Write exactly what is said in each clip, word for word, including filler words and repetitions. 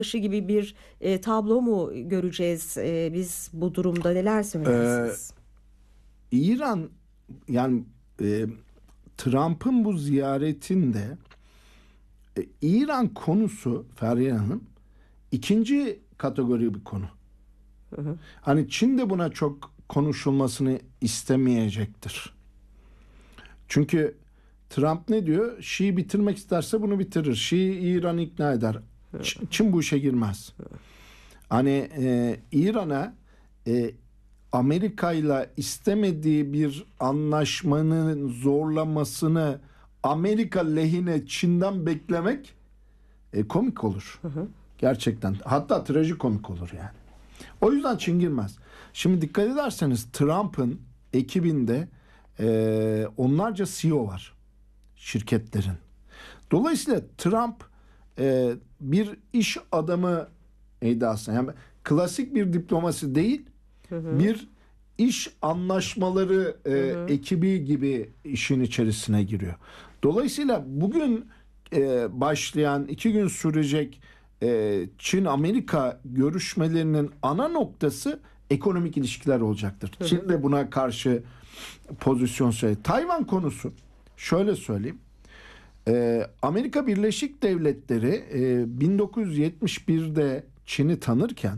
gibi bir e, tablo mu göreceğiz? E, biz bu durumda neler Ee, söylersiniz? İran yani e, Trump'ın bu ziyaretinde e, İran konusu Feriha Hanım ikinci kategori bir konu. Hı hı. Hani Çin de buna çok konuşulmasını istemeyecektir. Çünkü Trump ne diyor? Şii bitirmek isterse bunu bitirir. Şii İran'ı ikna eder. Ç- Çin bu işe girmez. Hani e, İran'a e, Amerika ile istemediği bir anlaşmanın zorlamasını Amerika lehine Çin'den beklemek e, komik olur. Hı hı. Gerçekten. Hatta trajikomik olur yani. O yüzden Çin girmez. Şimdi dikkat ederseniz Trump'ın ekibinde e, onlarca C E O var şirketlerin. Dolayısıyla Trump e, bir iş adamı edasında, yani klasik bir diplomasi değil, Hı hı. bir iş anlaşmaları e, Hı hı. ekibi gibi işin içerisine giriyor. Dolayısıyla bugün e, başlayan iki gün sürecek e, Çin-Amerika görüşmelerinin ana noktası ekonomik ilişkiler olacaktır. Hı hı. Çin de buna karşı pozisyon söyledi. Tayvan konusu şöyle söyleyeyim. Ee, Amerika Birleşik Devletleri e, bin dokuz yüz yetmiş birde Çin'i tanırken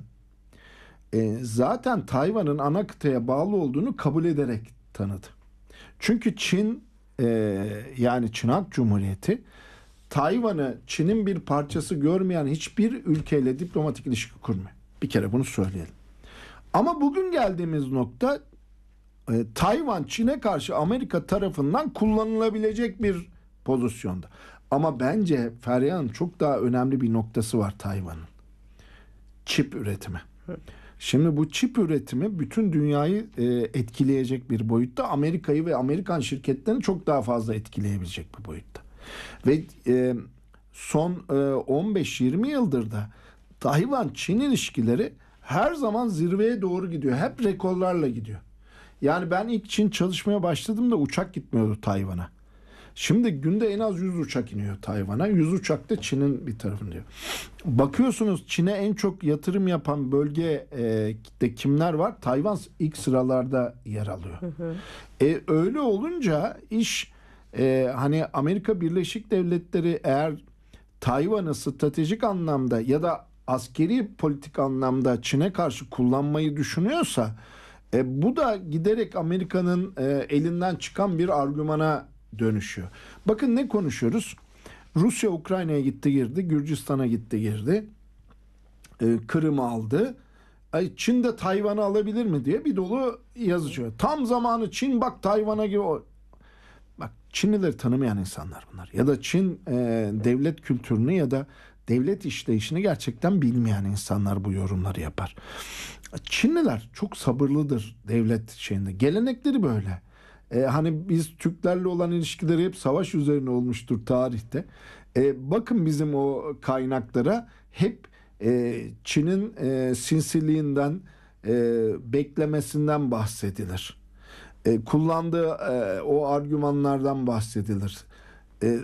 e, zaten Tayvan'ın ana kıtaya bağlı olduğunu kabul ederek tanıdı. Çünkü Çin e, yani Çin Halk Cumhuriyeti Tayvan'ı Çin'in bir parçası görmeyen hiçbir ülkeyle diplomatik ilişki kurmuyor. Bir kere bunu söyleyelim. Ama bugün geldiğimiz nokta e, Tayvan Çin'e karşı Amerika tarafından kullanılabilecek bir pozisyonda. Ama bence Feryal'ın çok daha önemli bir noktası var Tayvan'ın. Çip üretimi. Şimdi bu çip üretimi bütün dünyayı e, etkileyecek bir boyutta. Amerika'yı ve Amerikan şirketlerini çok daha fazla etkileyebilecek bir boyutta. Ve e, son e, on beş yirmi yıldır da Tayvan-Çin ilişkileri her zaman zirveye doğru gidiyor. Hep rekorlarla gidiyor. Yani ben ilk Çin çalışmaya başladığımda uçak gitmiyordu Tayvan'a. Şimdi günde en az yüz uçak iniyor Tayvan'a. yüz uçak da Çin'in bir tarafında diyor. Bakıyorsunuz Çin'e en çok yatırım yapan bölgede kimler var? Tayvan ilk sıralarda yer alıyor. Hı hı. E, öyle olunca iş e, hani Amerika Birleşik Devletleri eğer Tayvan'ı stratejik anlamda ya da askeri politik anlamda Çin'e karşı kullanmayı düşünüyorsa e, bu da giderek Amerika'nın e, elinden çıkan bir argümana dönüşüyor. Bakın ne konuşuyoruz? Rusya Ukrayna'ya gitti girdi, Gürcistan'a gitti girdi, e, Kırım'ı aldı. Ay, Çin de Tayvan'ı alabilir mi diye bir dolu yazıyor. Tam zamanı Çin bak Tayvan'a gibi. Bak Çinlileri tanımayan insanlar bunlar. Ya da Çin e, devlet kültürünü ya da devlet işleyişini gerçekten bilmeyen insanlar bu yorumları yapar. Çinliler çok sabırlıdır devlet şeyinde. Gelenekleri böyle. E, hani biz Türklerle olan ilişkileri hep savaş üzerine olmuştur tarihte. E, bakın bizim o kaynaklara hep e, Çin'in e, sinsiliğinden, e, beklemesinden bahsedilir. E, kullandığı e, o argümanlardan bahsedilir. E,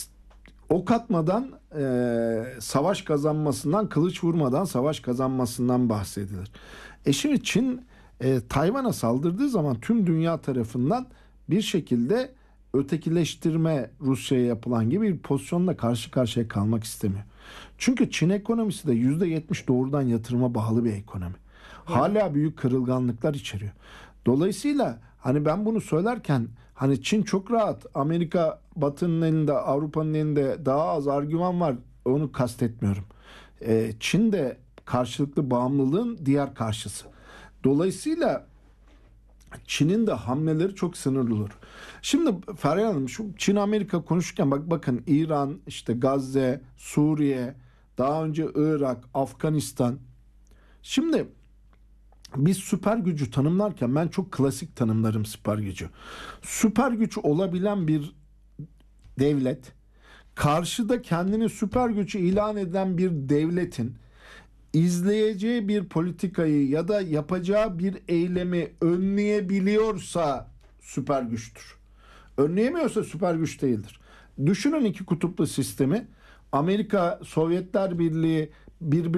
ok atmadan e, savaş kazanmasından, kılıç vurmadan savaş kazanmasından bahsedilir. E şimdi Çin e, Tayvan'a saldırdığı zaman tüm dünya tarafından bir şekilde ötekileştirme Rusya'ya yapılan gibi bir pozisyonla karşı karşıya kalmak istemiyor. Çünkü Çin ekonomisi de yüzde yetmiş doğrudan yatırıma bağlı bir ekonomi. Hala büyük kırılganlıklar içeriyor. Dolayısıyla hani ben bunu söylerken hani Çin çok rahat, Amerika Batı'nın elinde, Avrupa'nın elinde daha az argüman var, onu kastetmiyorum. Ee, Çin de karşılıklı bağımlılığın diğer karşısı. Dolayısıyla Çin'in de hamleleri çok sınırlı olur. Şimdi Feriha Hanım şu Çin-Amerika konuşurken bak bakın İran, işte Gazze, Suriye, daha önce Irak, Afganistan. Şimdi biz süper gücü tanımlarken ben çok klasik tanımlarım süper gücü. Süper güç olabilen bir devlet, karşıda kendini süper güç ilan eden bir devletin izleyeceği bir politikayı ya da yapacağı bir eylemi önleyebiliyorsa süper güçtür. Önleyemiyorsa süper güç değildir. Düşünün iki kutuplu sistemi. Amerika, Sovyetler Birliği birbirine